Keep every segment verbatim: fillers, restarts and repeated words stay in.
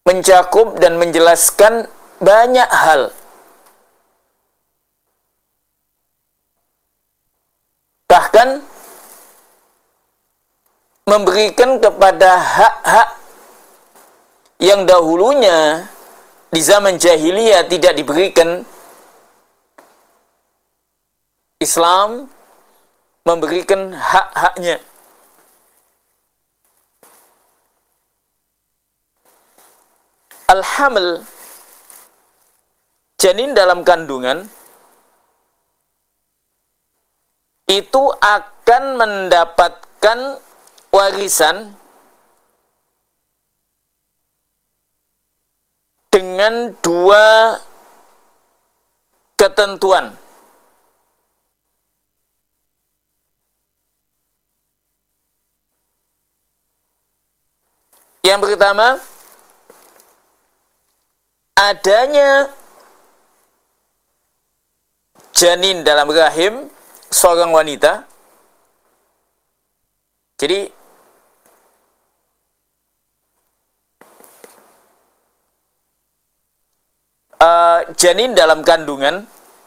mencakup dan menjelaskan banyak hal. Bahkan memberikan kepada hak-hak yang dahulunya di zaman jahiliyah tidak diberikan. Islam memberikan hak-haknya. Al-haml, janin dalam kandungan, itu akan mendapatkan warisan dengan dua ketentuan. Yang pertama, adanya janin dalam rahim seorang wanita. Jadi uh, janin dalam kandungan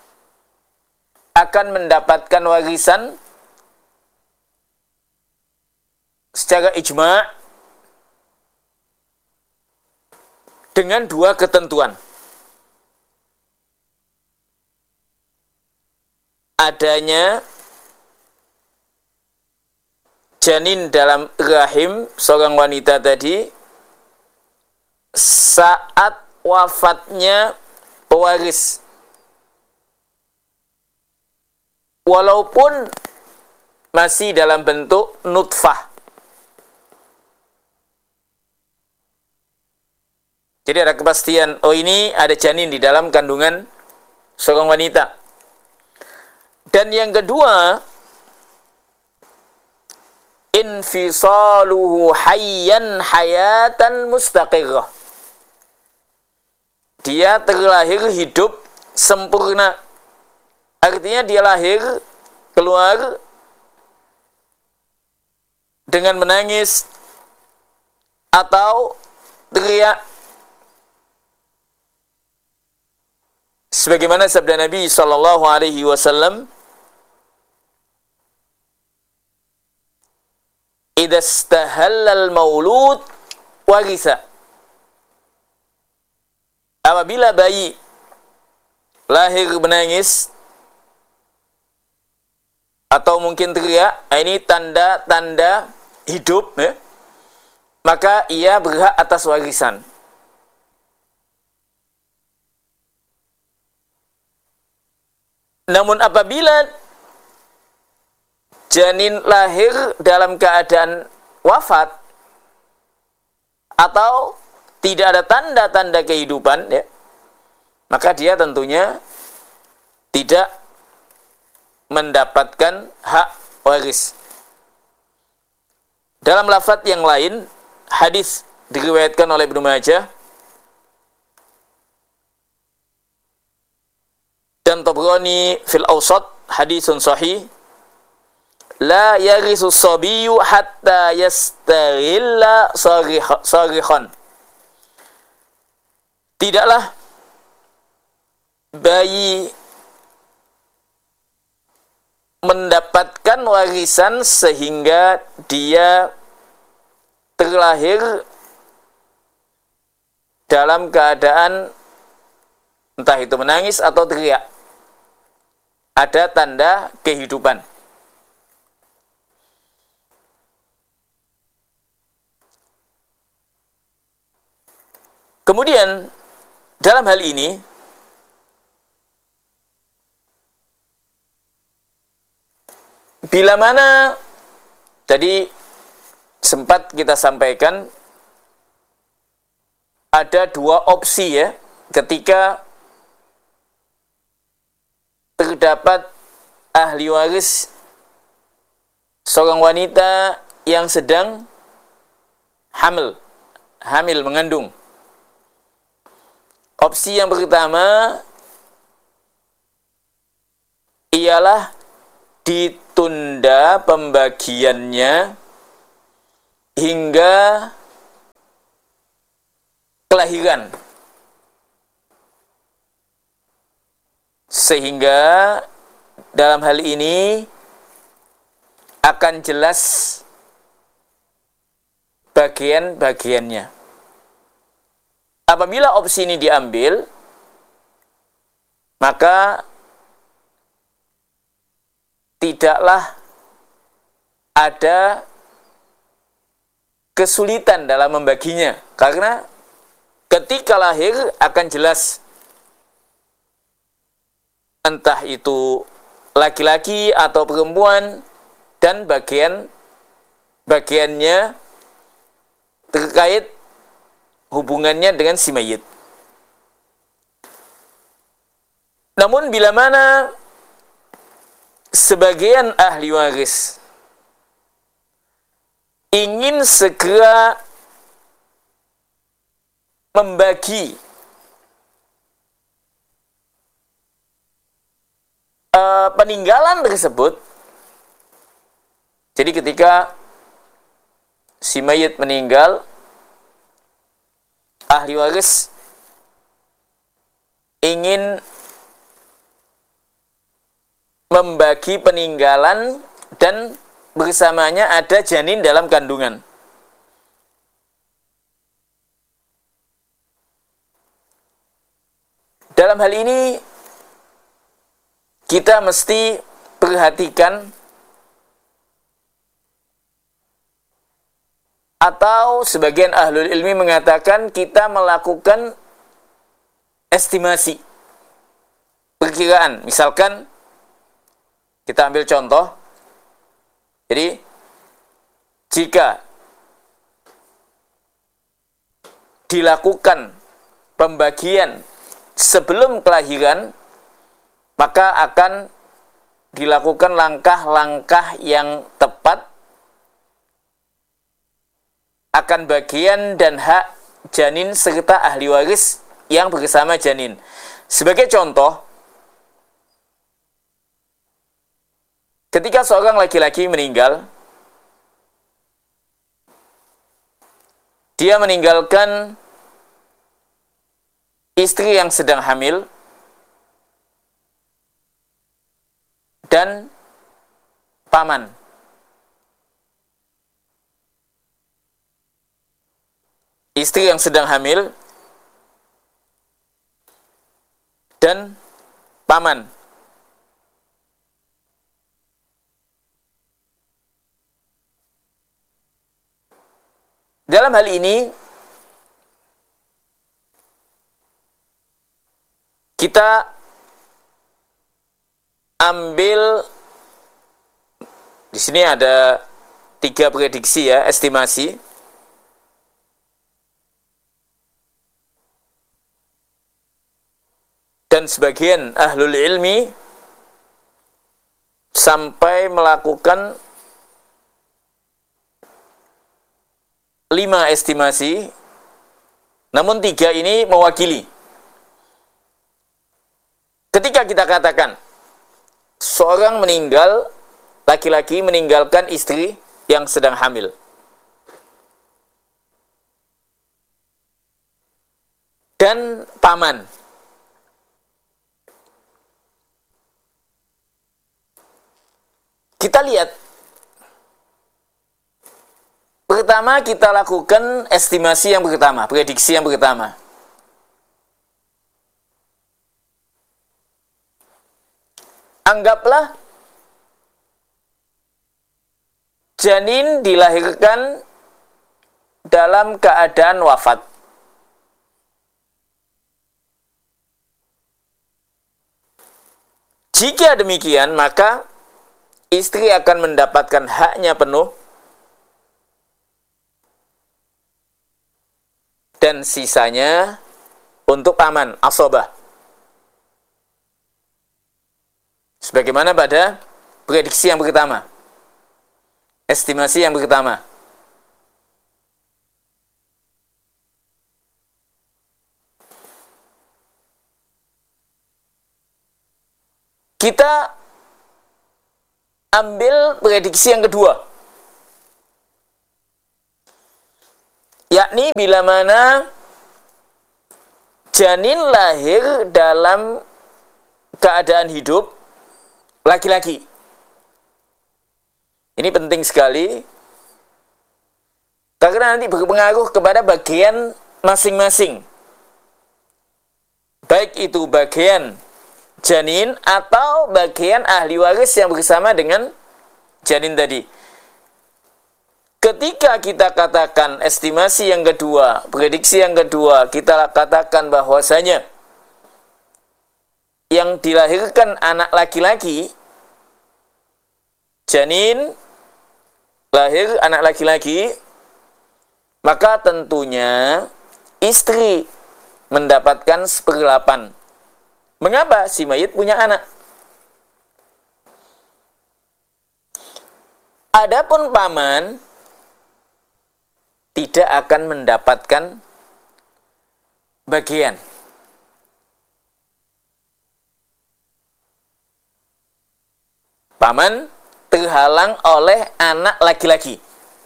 akan mendapatkan warisan secara ijma' dengan dua ketentuan. Adanya janin dalam rahim seorang wanita tadi saat wafatnya pewaris, walaupun masih dalam bentuk nutfah. Jadi ada kepastian, oh ini ada janin di dalam kandungan seorang wanita. Dan yang kedua, infisaluhu hayyan hayatan mustaqirrah. Dia terlahir hidup sempurna. Artinya dia lahir, keluar dengan menangis atau teriak. Sebagaimana sabda Nabi sallallahu alaihi wasallam, "Idza istahalla al-maulud warisa." Apabila bayi lahir menangis atau mungkin teriak, ini tanda-tanda hidup, ya, maka ia berhak atas warisan. Namun apabila janin lahir dalam keadaan wafat atau tidak ada tanda-tanda kehidupan, ya, maka dia tentunya tidak mendapatkan hak waris. Dalam lafaz yang lain, hadis diriwayatkan oleh Ibnu Majah dan Tabrani fil Awsat, hadisun sahih, la yarisu sabiyyu hatta yastaghilla sarikhan. Tidaklah bayi mendapatkan warisan sehingga dia terlahir dalam keadaan entah itu menangis atau teriak. Ada tanda kehidupan. Kemudian dalam hal ini bila mana tadi sempat kita sampaikan ada dua opsi, ya, ketika terdapat ahli waris seorang wanita yang sedang hamil, hamil mengandung. Opsi yang pertama ialah ditunda pembagiannya hingga kelahiran. Sehingga dalam hal ini akan jelas bagian-bagiannya. Apabila opsi ini diambil, maka tidaklah ada kesulitan dalam membaginya, karena ketika lahir akan jelas entah itu laki-laki atau perempuan, dan bagian bagiannya terkait hubungannya dengan si mayit. Namun bila mana sebagian ahli waris ingin segera membagi uh, peninggalan tersebut, jadi ketika si mayit meninggal, ahli waris ingin membagi peninggalan dan bersamanya ada janin dalam kandungan. Dalam hal ini kita mesti perhatikan, atau sebagian ahlul ilmi mengatakan kita melakukan estimasi, perkiraan. Misalkan kita ambil contoh, jadi jika dilakukan pembagian sebelum kelahiran, maka akan dilakukan langkah-langkah yang tepat akan bagian dan hak janin serta ahli waris yang bersama janin. Sebagai contoh, ketika seorang laki-laki meninggal, dia meninggalkan istri yang sedang hamil dan paman. Istri yang sedang hamil dan paman. Dalam hal ini kita ambil, di sini ada tiga prediksi ya, estimasi. Dan sebagian ahlul ilmi sampai melakukan lima estimasi, namun tiga ini mewakili. Ketika kita katakan seorang meninggal, laki-laki meninggalkan istri yang sedang hamil, dan paman. Kita lihat, pertama kita lakukan estimasi yang pertama, prediksi yang pertama. Anggaplah janin dilahirkan dalam keadaan wafat. Jika demikian, maka istri akan mendapatkan haknya penuh dan sisanya untuk paman, asobah. Sebagaimana pada prediksi yang pertama, estimasi yang pertama. Kita ambil prediksi yang kedua, yakni bila mana janin lahir dalam keadaan hidup laki-laki. Ini penting sekali karena nanti berpengaruh kepada bagian masing-masing. Baik itu bagian janin atau bagian ahli waris yang bersama dengan janin tadi. Ketika kita katakan estimasi yang kedua, prediksi yang kedua, kita katakan bahwasanya yang dilahirkan anak laki-laki, janin lahir anak laki-laki, maka tentunya istri mendapatkan seperdelapan. Mengapa? Si mayit punya anak. Adapun paman tidak akan mendapatkan bagian. Paman terhalang oleh anak laki-laki.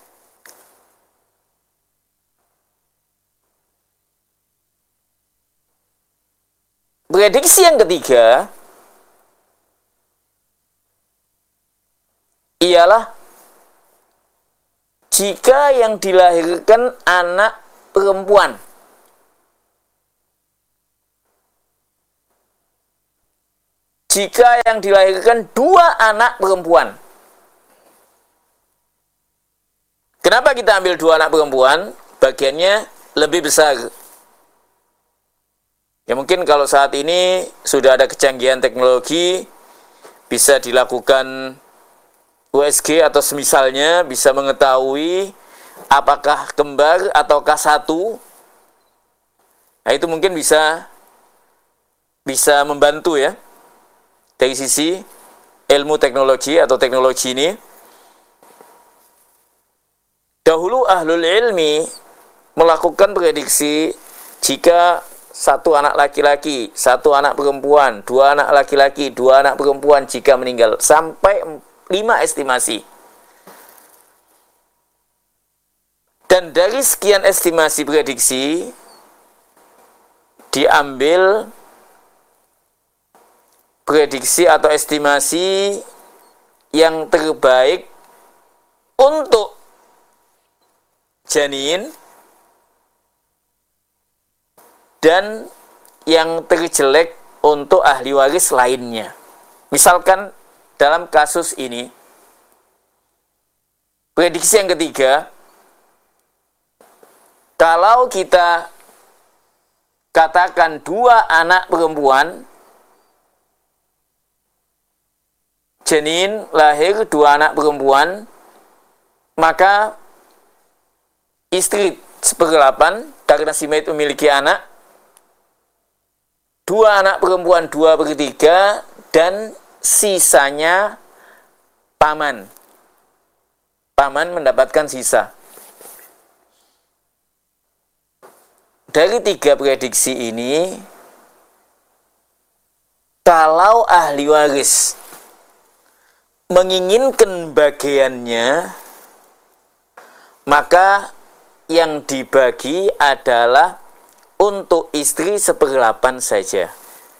Prediksi yang ketiga ialah jika yang dilahirkan anak perempuan. Jika yang dilahirkan dua anak perempuan. Kenapa kita ambil dua anak perempuan? Bagiannya lebih besar. Ya mungkin kalau saat ini sudah ada kecanggihan teknologi, bisa dilakukan U S G atau semisalnya, bisa mengetahui apakah kembar ataukah satu. Nah itu mungkin bisa bisa membantu ya dari sisi ilmu teknologi atau teknologi ini. Dahulu ahlul ilmi melakukan prediksi jika satu anak laki-laki, satu anak perempuan, dua anak laki-laki, dua anak perempuan jika meninggal, sampai lima estimasi. Dan dari sekian estimasi prediksi, diambil prediksi atau estimasi yang terbaik untuk janin dan yang terjelek untuk ahli waris lainnya. Misalkan dalam kasus ini, prediksi yang ketiga, kalau kita katakan dua anak perempuan, janin lahir dua anak perempuan, maka istri seperdelapan karena si mayit memiliki anak, dua anak perempuan dua per tiga, dan sisanya paman. Paman mendapatkan sisa. Dari tiga prediksi ini, kalau ahli waris menginginkan bagiannya, maka yang dibagi adalah untuk istri seperdelapan saja.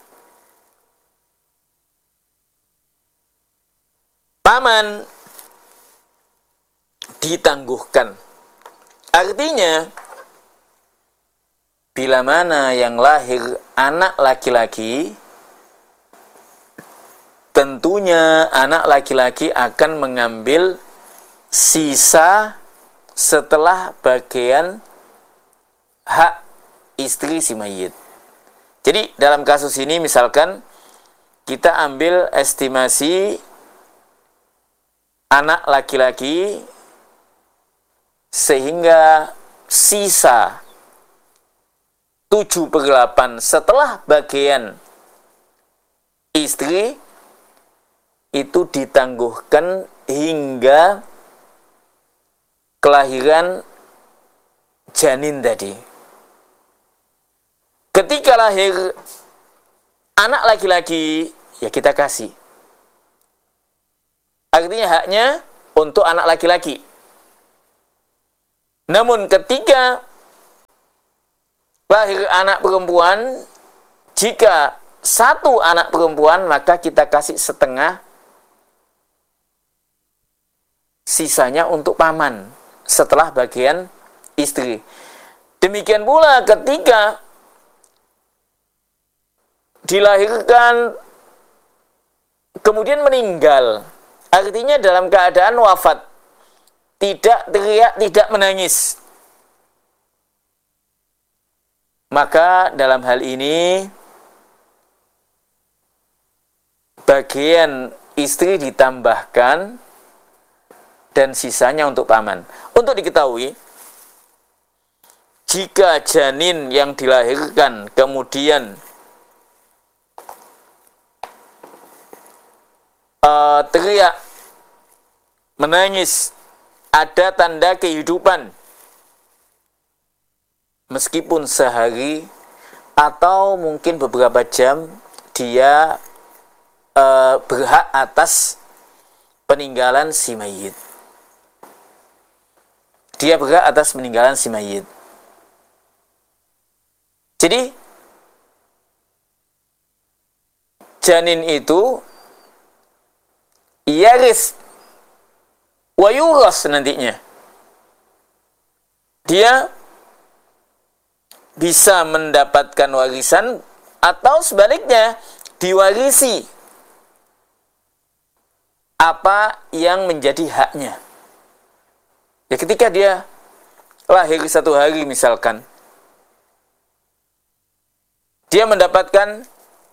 Paman ditangguhkan. Artinya, bila mana yang lahir anak laki-laki, tentunya anak laki-laki akan mengambil sisa setelah bagian hak istri si mayit. Jadi dalam kasus ini misalkan kita ambil estimasi anak laki-laki sehingga sisa tujuh per delapan setelah bagian istri itu ditangguhkan hingga kelahiran janin tadi. Ketika lahir anak laki-laki, ya kita kasih. Artinya haknya untuk anak laki-laki. Namun ketika lahir anak perempuan, jika satu anak perempuan maka kita kasih setengah, sisanya untuk paman setelah bagian istri. Demikian pula ketika dilahirkan kemudian meninggal, artinya dalam keadaan wafat, tidak teriak, tidak menangis, maka dalam hal ini bagian istri ditambahkan dan sisanya untuk paman. Untuk diketahui, jika janin yang dilahirkan kemudian uh, teriak, menangis, ada tanda kehidupan, meskipun sehari atau mungkin beberapa jam, dia uh, berhak atas peninggalan si mayit. Dia berhak atas peninggalan si mayit. Jadi janin itu yaris wa yuras nantinya. Dia bisa mendapatkan warisan atau sebaliknya diwarisi apa yang menjadi haknya. Ya, ketika dia lahir satu hari misalkan, dia mendapatkan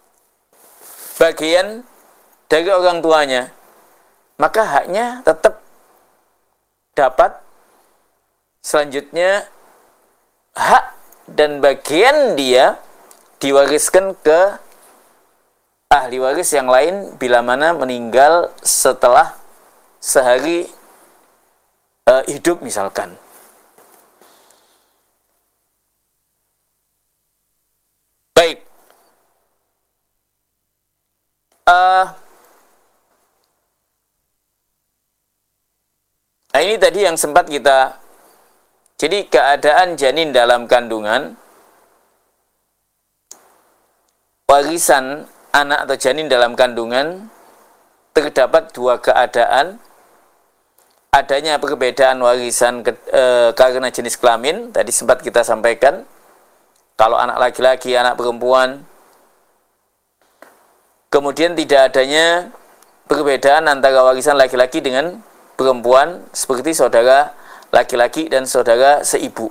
bagian dari orang tuanya, maka haknya tetap dapat. Selanjutnya hak dan bagian dia diwariskan ke ahli waris yang lain bila mana meninggal setelah sehari uh, hidup misalkan. Baik. Uh, nah ini tadi yang sempat kita, jadi keadaan janin dalam kandungan, warisan anak atau janin dalam kandungan, terdapat dua keadaan. Adanya perbedaan warisan ke, e, karena jenis kelamin, tadi sempat kita sampaikan. Kalau anak laki-laki, anak perempuan. Kemudian tidak adanya perbedaan antara warisan laki-laki dengan perempuan, seperti saudara laki-laki dan saudara seibu.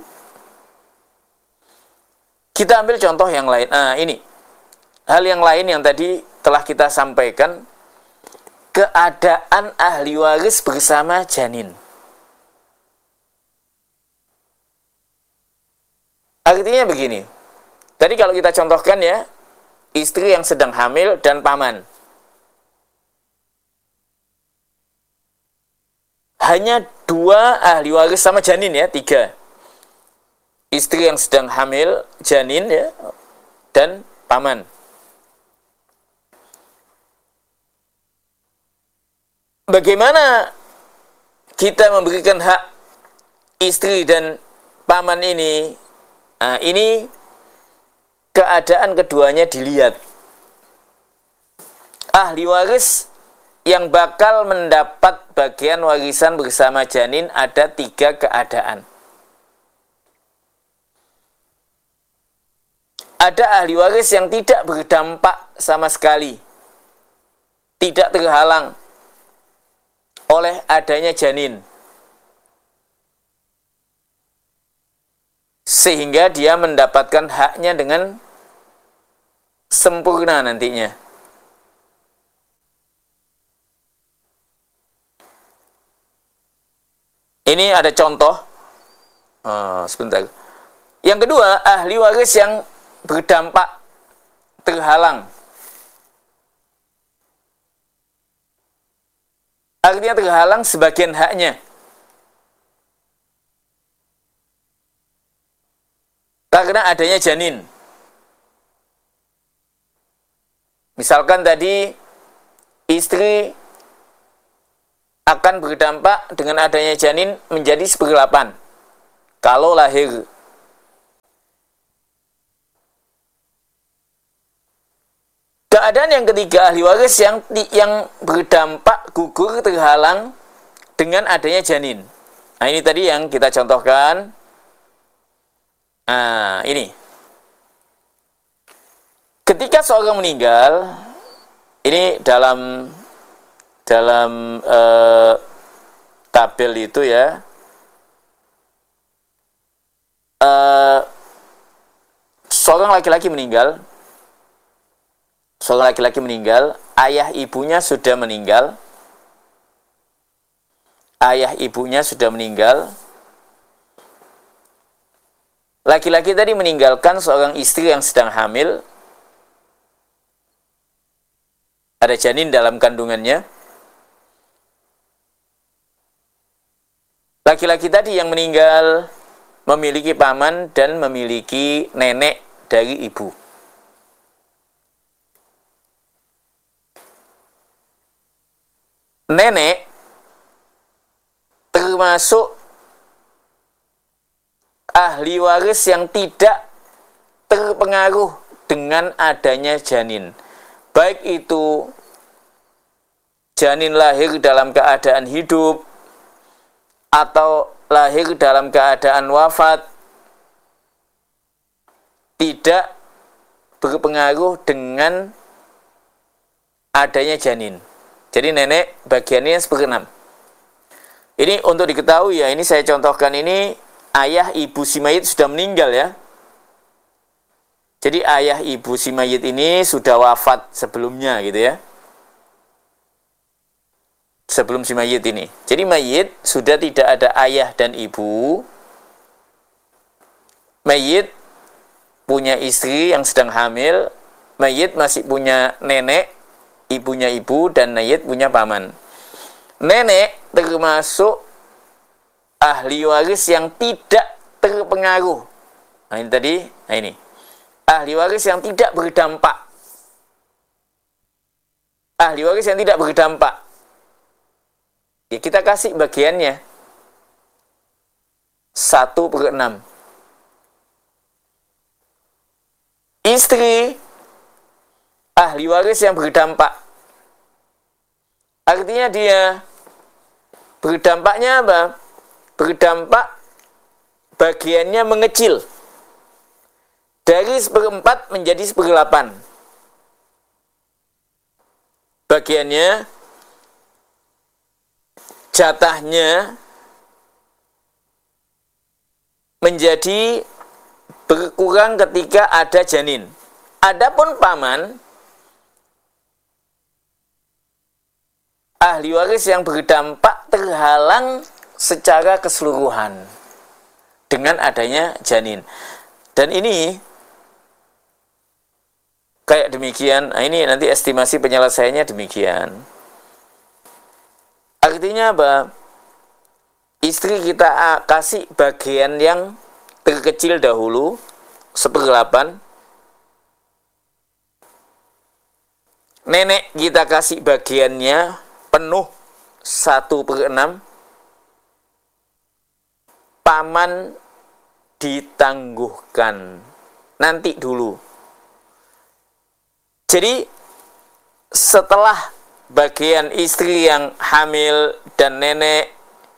Kita ambil contoh yang lain. Nah, ini. Hal yang lain yang tadi telah kita sampaikan, keadaan ahli waris bersama janin. Artinya begini, tadi kalau kita contohkan ya, istri yang sedang hamil dan paman. Hanya dua ahli waris sama janin ya, tiga. Istri yang sedang hamil, janin ya, dan paman. Bagaimana kita memberikan hak istri dan paman ini? Nah, ini keadaan keduanya dilihat. Ahli waris yang bakal mendapat bagian warisan bersama janin ada tiga keadaan. Ada ahli waris yang tidak berdampak sama sekali, tidak terhalang oleh adanya janin, sehingga dia mendapatkan haknya dengan sempurna nantinya. Ini ada contoh. Oh, sebentar. Yang kedua, ahli waris yang berdampak terhalang. Artinya terhalang sebagian haknya. Karena adanya janin. Misalkan tadi istri akan berdampak dengan adanya janin menjadi seperdelapan kalau lahir. Keadaan yang ketiga, ahli waris yang yang berdampak gugur terhalang dengan adanya janin. Nah, ini tadi yang kita contohkan. Nah, ini. Ketika seorang meninggal, ini dalam dalam eh, tabel itu ya, eh, seorang laki-laki meninggal, seorang laki-laki meninggal, ayah ibunya sudah meninggal, ayah ibunya sudah meninggal, laki-laki tadi meninggalkan seorang istri yang sedang hamil, ada janin dalam kandungannya. Laki-laki tadi yang meninggal memiliki paman dan memiliki nenek dari ibu. Nenek termasuk ahli waris yang tidak terpengaruh dengan adanya janin. Baik itu janin lahir dalam keadaan hidup atau lahir dalam keadaan wafat, tidak berpengaruh dengan adanya janin. Jadi nenek bagiannya seperenam. Ini untuk diketahui ya, ini saya contohkan ini ayah ibu si mayit sudah meninggal ya. Jadi ayah ibu si mayit ini sudah wafat sebelumnya gitu ya. Sebelum si mayit ini. Jadi mayit sudah tidak ada ayah dan ibu. Mayit punya istri yang sedang hamil. Mayit masih punya nenek, ibunya ibu, dan mayit punya paman. Nenek termasuk ahli waris yang tidak terpengaruh. Nah ini tadi, nah ini. Ahli waris yang tidak berdampak. Ahli waris yang tidak berdampak. Ya kita kasih bagiannya. Satu per enam. Istri, ahli waris yang berdampak. Artinya dia berdampaknya apa? Berdampak bagiannya mengecil. Dari seperempat menjadi seperdelapan. Bagiannya, jatahnya menjadi berkurang ketika ada janin. Adapun paman, ahli waris yang berdampak terhalang secara keseluruhan dengan adanya janin. Dan ini kayak demikian. Nah, ini nanti estimasi penyelesaiannya demikian. Artinya apa? Istri kita kasih bagian yang terkecil dahulu, seperdelapan. Nenek kita kasih bagiannya penuh, satu per enam. Paman ditangguhkan nanti dulu. Jadi setelah bagian istri yang hamil dan nenek,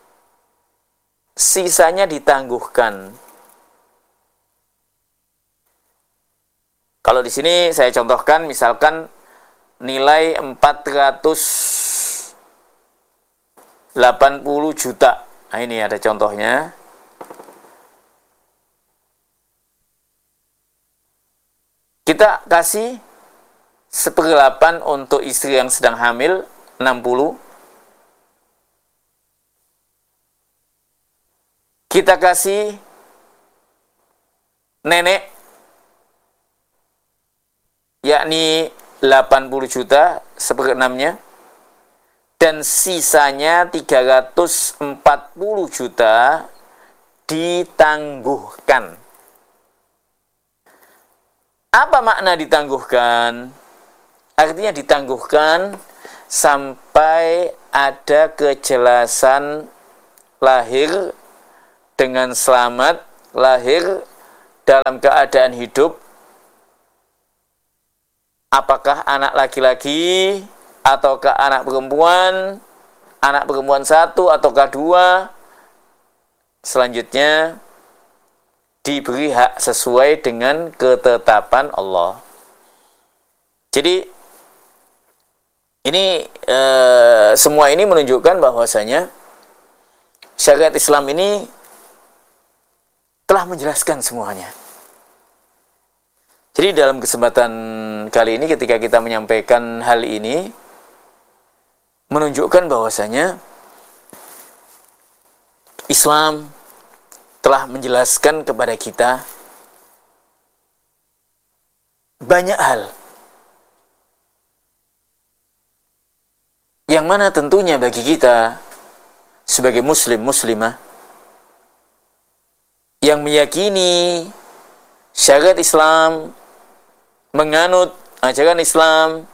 sisanya ditangguhkan. Kalau di sini saya contohkan misalkan nilai empat ratus delapan puluh juta. Nah ini ada contohnya. Kita kasih seperdelapan untuk istri yang sedang hamil, enam puluh. Kita kasih nenek, yakni delapan puluh juta, seperenamnya. Dan sisanya tiga ratus empat puluh juta ditangguhkan. Apa makna ditangguhkan? Artinya ditangguhkan sampai ada kejelasan lahir dengan selamat, lahir dalam keadaan hidup, apakah anak laki-laki ataukah anak perempuan, anak perempuan satu ataukah dua. Selanjutnya diberi hak sesuai dengan ketetapan Allah. Jadi ini e, semua ini menunjukkan bahwasanya syariat Islam ini telah menjelaskan semuanya. Jadi dalam kesempatan kali ini ketika kita menyampaikan hal ini menunjukkan bahwasanya Islam telah menjelaskan kepada kita banyak hal yang mana tentunya bagi kita sebagai muslim muslimah yang meyakini syariat Islam, menganut ajaran Islam,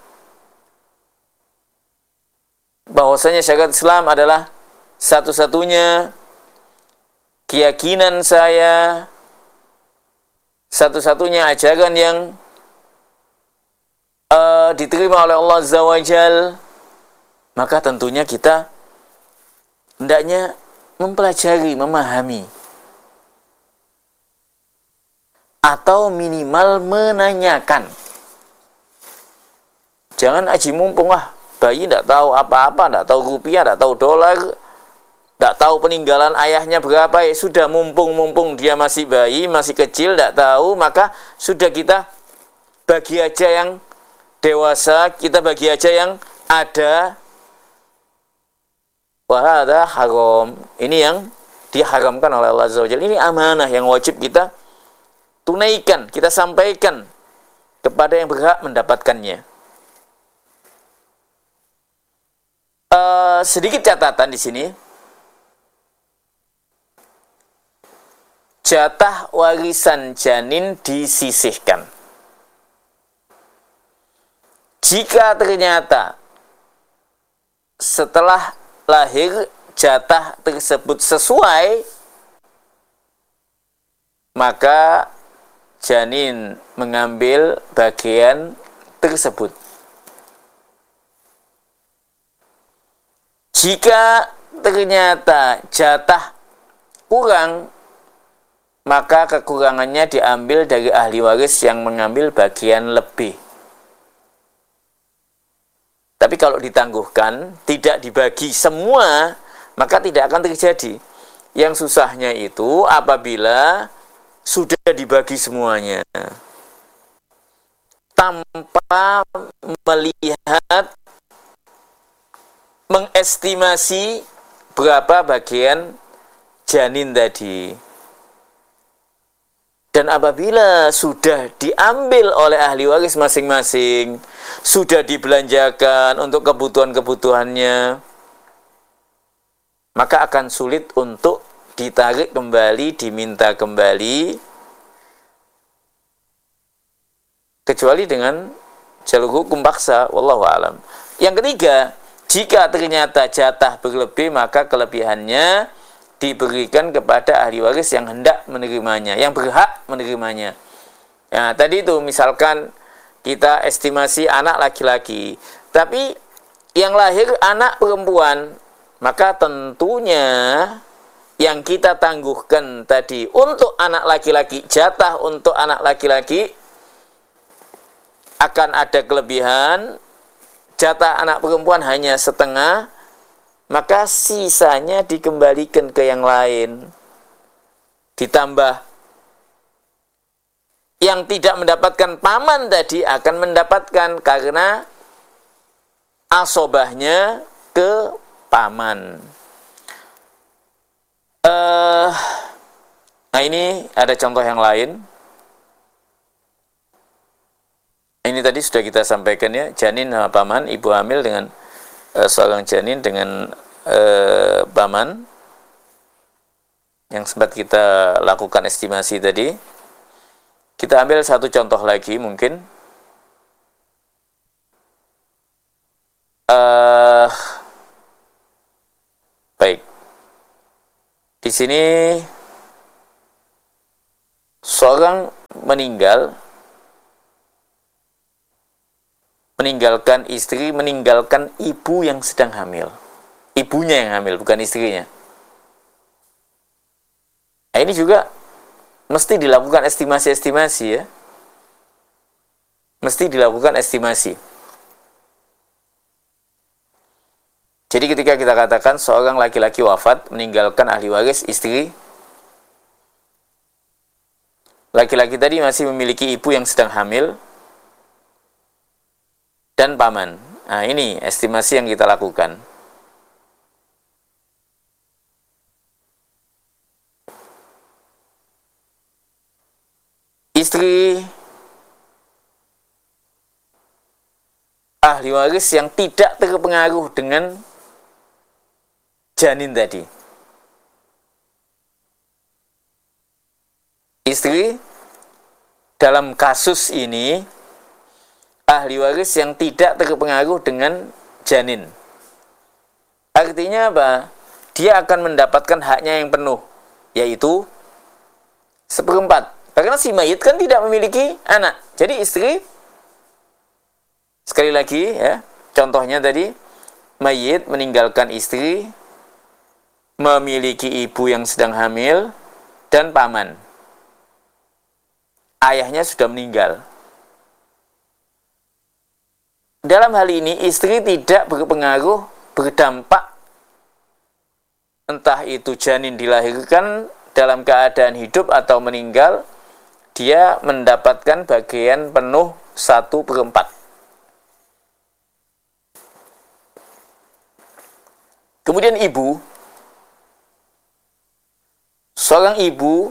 bahwasanya syariat Islam adalah satu-satunya keyakinan saya, satu-satunya ajaran yang uh, diterima oleh Allah Azza wa Jal, maka tentunya kita hendaknya mempelajari, memahami, atau minimal menanyakan. Jangan aji mumpung, ah bayi tidak tahu apa-apa, tidak tahu rupiah, tidak tahu dolar, tidak tahu peninggalan ayahnya berapa, ya sudah, mumpung-mumpung dia masih bayi, masih kecil, tidak tahu, maka sudah kita bagi aja yang dewasa, kita bagi aja yang ada. Wah, ada haram. Ini yang diharamkan oleh Allah Azza wa Jalla. Ini amanah yang wajib kita tunaikan, kita sampaikan kepada yang berhak mendapatkannya. Uh, sedikit catatan di sini. Jatah warisan janin disisihkan. Jika ternyata setelah lahir jatah tersebut sesuai, maka janin mengambil bagian tersebut. Jika ternyata jatah kurang, maka kekurangannya diambil dari ahli waris yang mengambil bagian lebih. Tapi kalau ditangguhkan, tidak dibagi semua, maka tidak akan terjadi. Yang susahnya itu apabila sudah dibagi semuanya tanpa melihat, mengestimasi berapa bagian janin tadi. Dan apabila sudah diambil oleh ahli waris masing-masing, sudah dibelanjakan untuk kebutuhan-kebutuhannya, maka akan sulit untuk ditarik kembali, diminta kembali, kecuali dengan jalur hukum paksa. Wallahu a'lam. Yang ketiga, jika ternyata jatah berlebih, maka kelebihannya diberikan kepada ahli waris yang hendak menerimanya, yang berhak menerimanya. Nah, tadi itu misalkan kita estimasi anak laki-laki, tapi yang lahir anak perempuan, maka tentunya yang kita tangguhkan tadi untuk anak laki-laki, jatah untuk anak laki-laki akan ada kelebihan, jatah anak perempuan hanya setengah, maka sisanya dikembalikan ke yang lain. Ditambah yang tidak mendapatkan paman tadi akan mendapatkan karena asobahnya ke paman. Uh, nah ini ada contoh yang lain. Ini tadi sudah kita sampaikan ya, janin sama paman, ibu hamil dengan uh, seorang janin dengan uh, paman yang sempat kita lakukan estimasi tadi. Kita ambil satu contoh lagi mungkin. Uh, baik. Di sini seorang meninggal meninggalkan istri, meninggalkan ibu yang sedang hamil. Ibunya yang hamil, bukan istrinya. Nah, ini juga mesti dilakukan estimasi-estimasi ya. Mesti dilakukan estimasi. Jadi ketika kita katakan seorang laki-laki wafat, meninggalkan ahli waris, istri, laki-laki tadi masih memiliki ibu yang sedang hamil, dan paman. Nah, ini estimasi yang kita lakukan. Istri ahli waris yang tidak terpengaruh dengan janin tadi. Istri dalam kasus ini ahli waris yang tidak terpengaruh dengan janin. Artinya apa? Dia akan mendapatkan haknya yang penuh, yaitu seperempat. Karena si mayit kan tidak memiliki anak. Jadi istri, sekali lagi ya, contohnya tadi, mayit meninggalkan istri, memiliki ibu yang sedang hamil, dan paman. Ayahnya sudah meninggal. Dalam hal ini istri tidak berpengaruh, berdampak, entah itu janin dilahirkan dalam keadaan hidup atau meninggal, dia mendapatkan bagian penuh satu per empat. Kemudian ibu, seorang ibu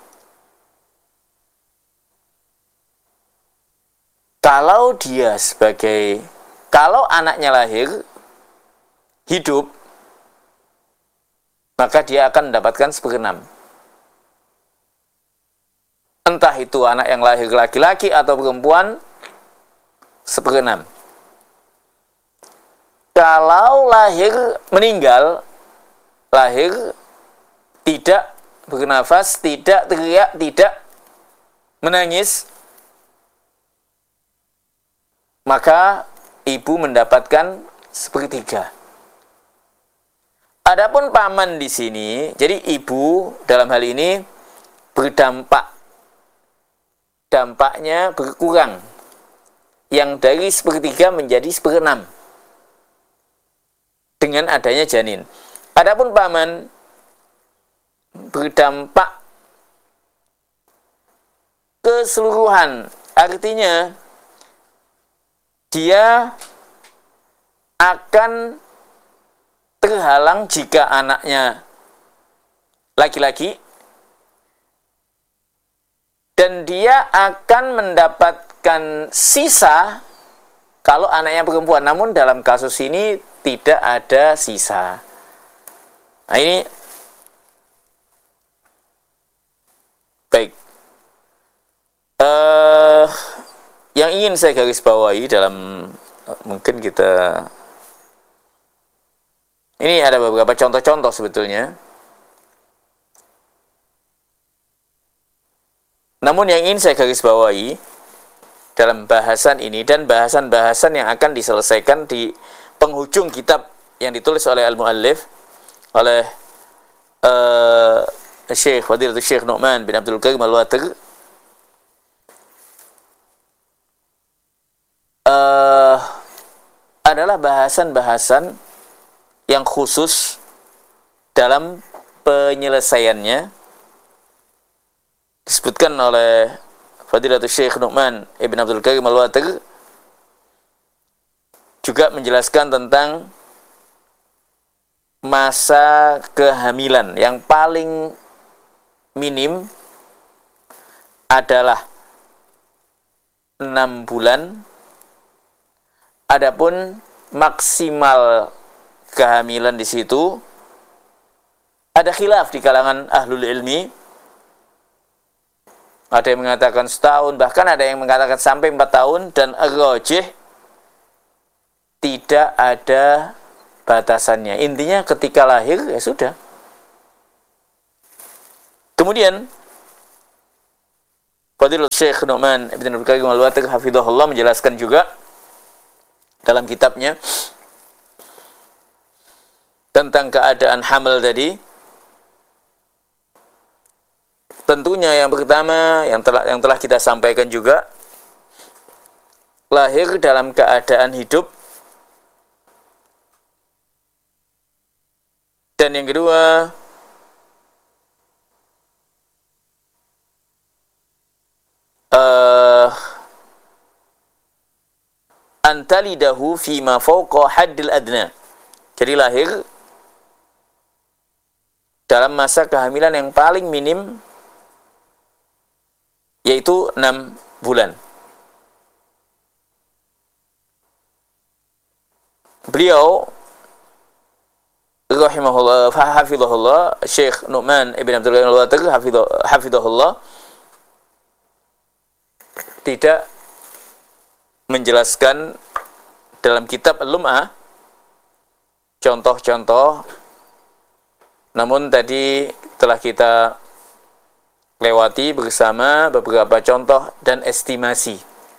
kalau dia sebagai, kalau anaknya lahir hidup, maka dia akan mendapatkan seperenam. Entah itu anak yang lahir laki-laki atau perempuan, seperenam. Kalau lahir meninggal, lahir tidak bernafas, tidak teriak, tidak menangis, maka ibu mendapatkan sepertiga. Adapun paman di sini, jadi ibu dalam hal ini berdampak, dampaknya berkurang, yang dari sepertiga menjadi seperenam dengan adanya janin. Adapun paman berdampak keseluruhan, artinya dia akan terhalang jika anaknya laki-laki, dan dia akan mendapatkan sisa kalau anaknya perempuan. Namun dalam kasus ini tidak ada sisa. Nah ini baik. Uh, yang ingin saya garis bawahi dalam, mungkin kita, ini ada beberapa contoh-contoh sebetulnya. Namun yang ingin saya garis bawahi dalam bahasan ini dan bahasan-bahasan yang akan diselesaikan di penghujung kitab yang ditulis oleh Al-Muallif, oleh uh, Syekh Fadilatul Syekh Nu'man bin Abdul Karim Al-Watir, uh, adalah bahasan-bahasan yang khusus dalam penyelesaiannya. Disebutkan oleh Fadilatul Syekh Nu'man Ibn Abdul Karim Al-Watir, juga menjelaskan tentang masa kehamilan yang paling minim adalah enam bulan. Adapun maksimal kehamilan di situ ada khilaf di kalangan ahlul ilmi. Ada yang mengatakan setahun, bahkan ada yang mengatakan sampai empat tahun, dan ar-rajih tidak ada batasannya. Intinya ketika lahir ya sudah. Kemudian Fadilatul Syekh Nu'man Ibn Abdul Karim Al-Watir hafizahullah menjelaskan juga dalam kitabnya tentang keadaan hamil tadi. Tentunya yang pertama yang telah yang telah kita sampaikan juga, lahir dalam keadaan hidup. Dan yang kedua, uh, antalidahu fima fawqa haddil adna. Jadi lahir dalam masa kehamilan yang paling minim, yaitu enam bulan. Beliau rahimahullah, hafizahullah, Syekh Nu'man Ibn Abdul Ghani Al-Watir hafizahullah, tidak menjelaskan dalam kitab Al-Lum'ah contoh-contoh, namun tadi telah kita lewati bersama beberapa contoh dan estimasi.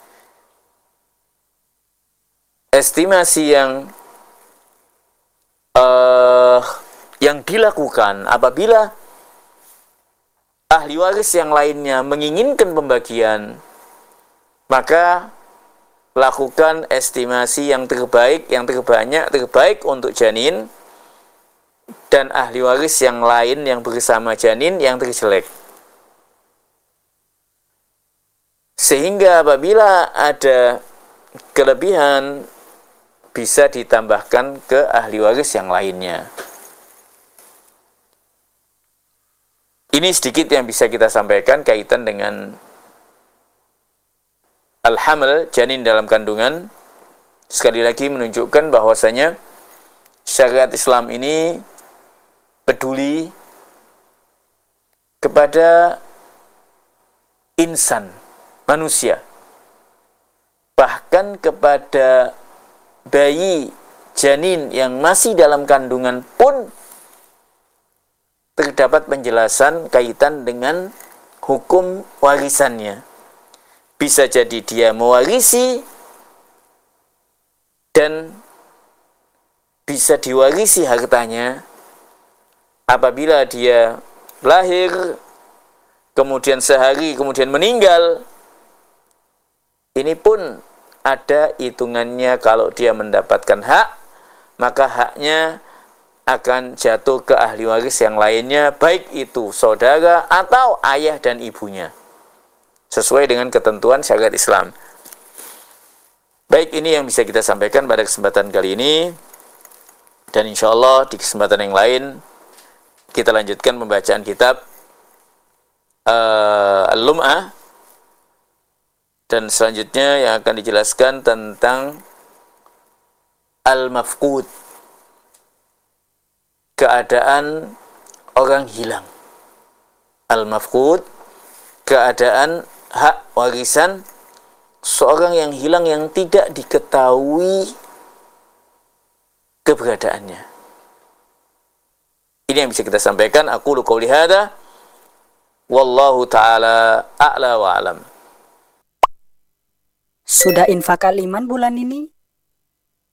Estimasi yang uh, yang dilakukan apabila ahli waris yang lainnya menginginkan pembagian, maka lakukan estimasi yang terbaik, yang terbanyak, terbaik untuk janin, dan ahli waris yang lain yang bersama janin yang terjelek. Sehingga apabila ada kelebihan, bisa ditambahkan ke ahli waris yang lainnya. Ini sedikit yang bisa kita sampaikan kaitan dengan al-haml, janin dalam kandungan. Sekali lagi menunjukkan bahwasanya syariat Islam ini peduli kepada insan, manusia, bahkan kepada bayi janin yang masih dalam kandungan pun terdapat penjelasan kaitan dengan hukum warisannya. Bisa jadi dia mewarisi dan bisa diwarisi hartanya apabila dia lahir, kemudian sehari kemudian meninggal. Ini pun ada hitungannya. Kalau dia mendapatkan hak, maka haknya akan jatuh ke ahli waris yang lainnya, baik itu saudara atau ayah dan ibunya, sesuai dengan ketentuan syariat Islam. Baik, ini yang bisa kita sampaikan pada kesempatan kali ini, dan insya Allah di kesempatan yang lain kita lanjutkan pembacaan kitab uh, Al-Lum'ah, dan selanjutnya yang akan dijelaskan tentang Al-Mafqud, keadaan orang hilang. Al-Mafqud, keadaan hak warisan seorang yang hilang yang tidak diketahui keberadaannya. Ini yang bisa kita sampaikan. Aqulu qouli hadza wallahu taala a'la wa a'lam. Sudah infak aliman bulan ini?